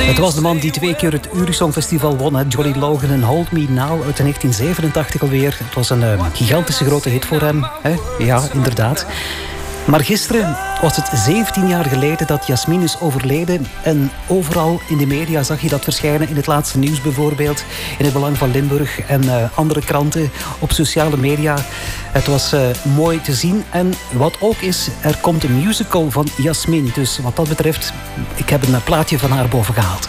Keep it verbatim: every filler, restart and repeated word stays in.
Het was de man die twee keer het Eurosongfestival won. Hè? Johnny Logan en Hold Me Now uit negentien zevenentachtig alweer. Het was een uh, gigantische grote hit voor hem. Hè? Ja, inderdaad. Maar gisteren was het zeventien jaar geleden dat Yasmine is overleden. En overal in de media zag je dat verschijnen. In het laatste nieuws bijvoorbeeld. In het Belang van Limburg en uh, andere kranten. Op sociale media. Het was uh, mooi te zien. En wat ook is, er komt een musical van Yasmine. Dus wat dat betreft, ik heb een plaatje van haar boven gehaald.